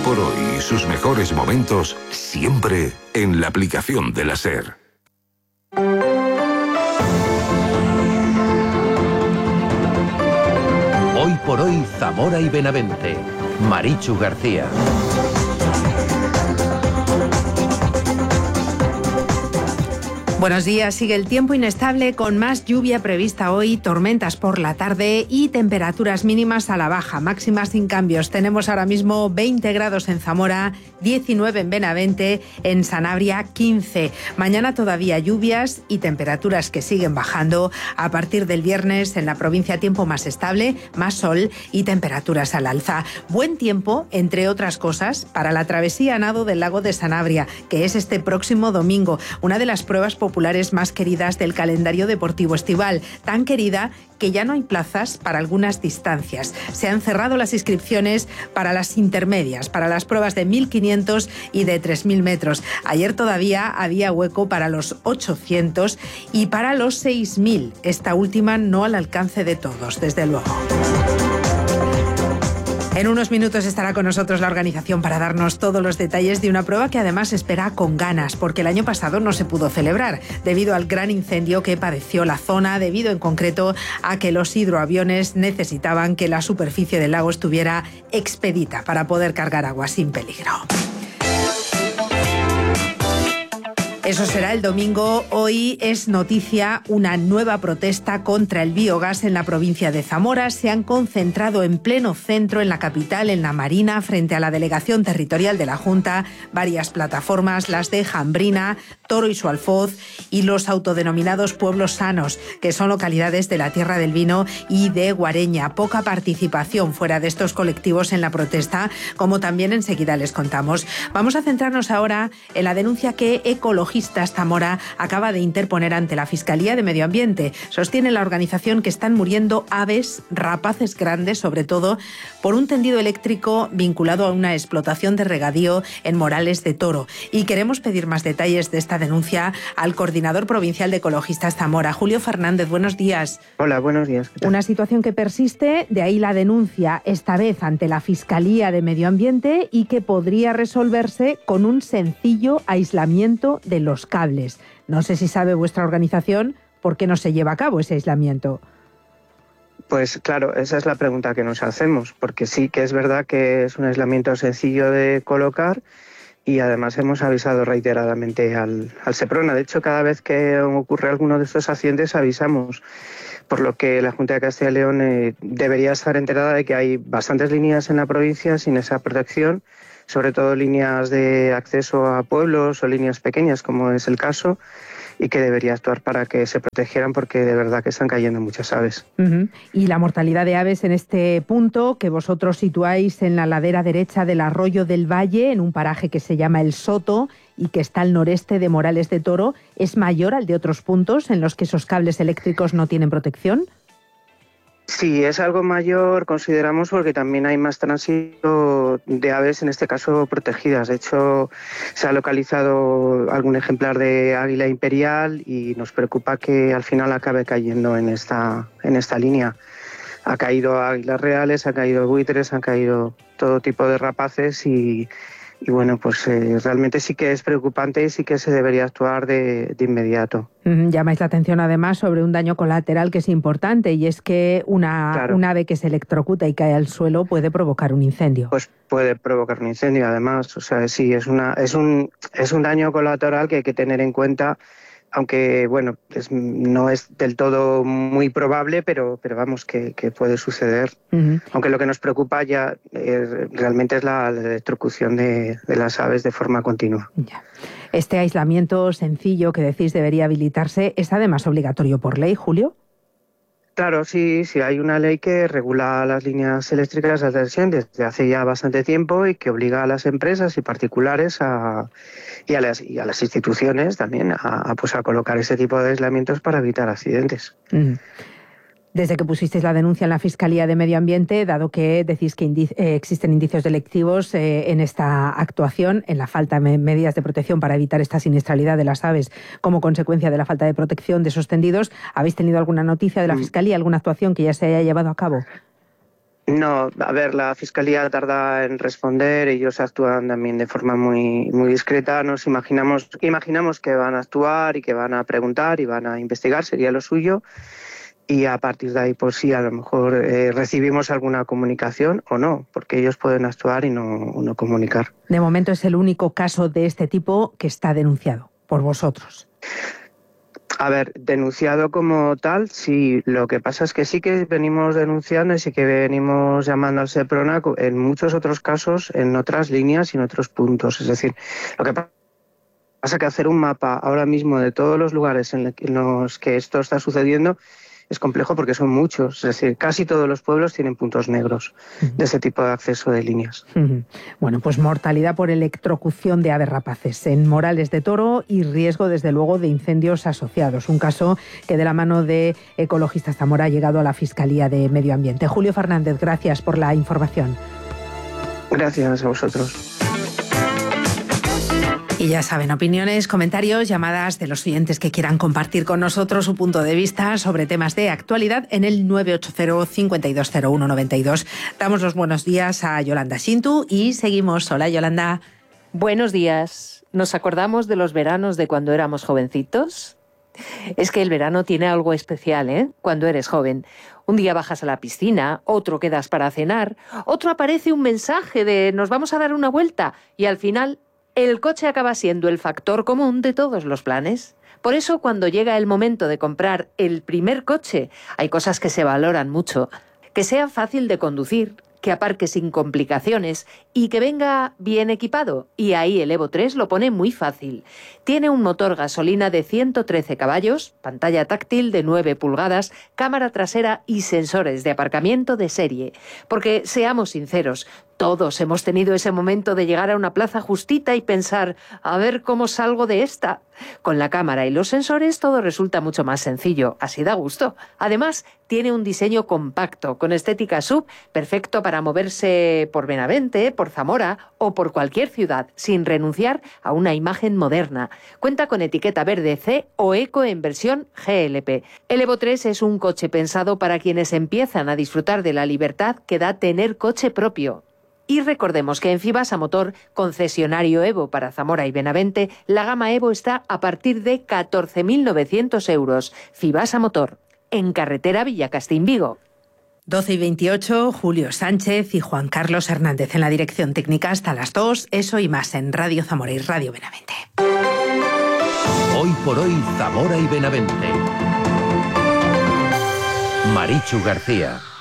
por hoy y sus mejores momentos siempre en la aplicación de la SER. Hoy por hoy, Zamora y Benavente. Marichu García. Buenos días. Sigue el tiempo inestable con más lluvia prevista hoy, tormentas por la tarde y temperaturas mínimas a la baja, máximas sin cambios. Tenemos ahora mismo 20 grados en Zamora, 19 en Benavente, en Sanabria 15. Mañana todavía lluvias y temperaturas que siguen bajando. A partir del viernes en la provincia tiempo más estable, más sol y temperaturas al alza. Buen tiempo, entre otras cosas, para la travesía a nado del lago de Sanabria, que es este próximo domingo, una de las pruebas populares más queridas del calendario deportivo estival, tan querida que ya no hay plazas para algunas distancias. Se han cerrado las inscripciones para las intermedias, para las pruebas de 1.500 y de 3.000 metros. Ayer todavía había hueco para los 800 y para los 6.000. Esta última no al alcance de todos, desde luego. En unos minutos estará con nosotros la organización para darnos todos los detalles de una prueba que además espera con ganas, porque el año pasado no se pudo celebrar debido al gran incendio que padeció la zona, debido en concreto a que los hidroaviones necesitaban que la superficie del lago estuviera expedita para poder cargar agua sin peligro. Eso será el domingo. Hoy es noticia una nueva protesta contra el biogás en la provincia de Zamora. Se han concentrado en pleno centro, en la capital, en la Marina, frente a la delegación territorial de la Junta, varias plataformas, las de Jambrina, Toro y su Alfoz y los autodenominados pueblos sanos, que son localidades de la Tierra del Vino y de Guareña. Poca participación fuera de estos colectivos en la protesta, como también enseguida les contamos. Vamos a centrarnos ahora en la denuncia que Ecologistas Zamora acaba de interponer ante la Fiscalía de Medio Ambiente. Sostiene la organización que están muriendo aves, rapaces grandes, sobre todo por un tendido eléctrico vinculado a una explotación de regadío en Morales de Toro. Y queremos pedir más detalles de esta denuncia al coordinador provincial de Ecologistas Zamora, Julio Fernández. Buenos días. Hola, buenos días. ¿Qué tal? Una situación que persiste, de ahí la denuncia, esta vez ante la Fiscalía de Medio Ambiente, y que podría resolverse con un sencillo aislamiento de los cables. No sé si sabe vuestra organización por qué no se lleva a cabo ese aislamiento. Pues claro, esa es la pregunta que nos hacemos, porque sí que es verdad que es un aislamiento sencillo de colocar y además hemos avisado reiteradamente al Seprona. De hecho, cada vez que ocurre alguno de estos accidentes avisamos, por lo que la Junta de Castilla y León debería estar enterada de que hay bastantes líneas en la provincia sin esa protección, sobre todo líneas de acceso a pueblos o líneas pequeñas, como es el caso, y que debería actuar para que se protegieran, porque de verdad que están cayendo muchas aves. Y la mortalidad de aves en este punto, que vosotros situáis en la ladera derecha del Arroyo del Valle, en un paraje que se llama El Soto y que está al noreste de Morales de Toro, ¿es mayor al de otros puntos en los que esos cables eléctricos no tienen protección? Sí, es algo mayor, consideramos, porque también hay más tránsito de aves, en este caso protegidas. De hecho, se ha localizado algún ejemplar de águila imperial y nos preocupa que al final acabe cayendo en esta línea. Ha caído águilas reales, ha caído buitres, han caído todo tipo de rapaces y bueno, pues realmente sí que es preocupante y sí que se debería actuar de inmediato. Llamáis la atención además sobre un daño colateral que es importante, y es que un ave que se electrocuta y cae al suelo puede provocar un incendio. Pues puede provocar un incendio además, o sea, sí, es un daño colateral que hay que tener en cuenta, aunque bueno, no es del todo muy probable, pero vamos, que puede suceder. Aunque lo que nos preocupa ya realmente es la electrocución de las aves de forma continua. Ya. Este aislamiento sencillo que decís debería habilitarse, ¿es además obligatorio por ley, Julio? Claro, sí, hay una ley que regula las líneas eléctricas de alta tensión desde hace ya bastante tiempo y que obliga a las empresas y particulares y a las instituciones también a colocar ese tipo de aislamientos para evitar accidentes. Desde que pusisteis la denuncia en la Fiscalía de Medio Ambiente, dado que decís que existen indicios delictivos en esta actuación, en la falta de medidas de protección para evitar esta siniestralidad de las aves como consecuencia de la falta de protección de esos tendidos, ¿habéis tenido alguna noticia de la Fiscalía, alguna actuación que ya se haya llevado a cabo? No, a ver, la Fiscalía tarda en responder, ellos actúan también de forma muy discreta. Nos imaginamos que van a actuar y que van a preguntar y van a investigar, sería lo suyo. Y a partir de ahí, pues sí, a lo mejor recibimos alguna comunicación o no, porque ellos pueden actuar y no comunicar. De momento es el único caso de este tipo que está denunciado por vosotros. A ver, denunciado como tal, sí. Lo que pasa es que sí que venimos denunciando y sí que venimos llamando al Seprona en muchos otros casos, en otras líneas y en otros puntos. Es decir, lo que pasa es que hacer un mapa ahora mismo de todos los lugares en los que esto está sucediendo es complejo porque son muchos. Es decir, casi todos los pueblos tienen puntos negros de este tipo de acceso de líneas. Bueno, pues mortalidad por electrocución de aves rapaces en Morales de Toro y riesgo, desde luego, de incendios asociados. Un caso que de la mano de Ecologistas Zamora ha llegado a la Fiscalía de Medio Ambiente. Julio Fernández, gracias por la información. Gracias a vosotros. Y ya saben, opiniones, comentarios, llamadas de los oyentes que quieran compartir con nosotros su punto de vista sobre temas de actualidad en el 980-520192. Damos los buenos días a Yolanda Shintu y seguimos. Hola, Yolanda. Buenos días. ¿Nos acordamos de los veranos de cuando éramos jovencitos? Es que el verano tiene algo especial, ¿eh? Cuando eres joven. Un día bajas a la piscina, otro quedas para cenar, otro aparece un mensaje de nos vamos a dar una vuelta y al final el coche acaba siendo el factor común de todos los planes. Por eso, cuando llega el momento de comprar el primer coche, hay cosas que se valoran mucho. Que sea fácil de conducir, que aparque sin complicaciones y que venga bien equipado. Y ahí el Evo 3 lo pone muy fácil. Tiene un motor gasolina de 113 caballos, pantalla táctil de 9 pulgadas, cámara trasera y sensores de aparcamiento de serie. Porque, seamos sinceros, todos hemos tenido ese momento de llegar a una plaza justita y pensar, a ver cómo salgo de esta. Con la cámara y los sensores todo resulta mucho más sencillo, así da gusto. Además, tiene un diseño compacto, con estética SUV, perfecto para moverse por Benavente, por Zamora o por cualquier ciudad, sin renunciar a una imagen moderna. Cuenta con etiqueta verde C o Eco en versión GLP. El Evo 3 es un coche pensado para quienes empiezan a disfrutar de la libertad que da tener coche propio. Y recordemos que en Fibasa Motor, concesionario Evo para Zamora y Benavente, la gama Evo está a partir de 14.900 euros. Fibasa Motor, en carretera Villacastín-Vigo. 12:28, Julio Sánchez y Juan Carlos Hernández en la dirección técnica hasta las 2. Eso y más en Radio Zamora y Radio Benavente. Hoy por hoy, Zamora y Benavente. Marichu García.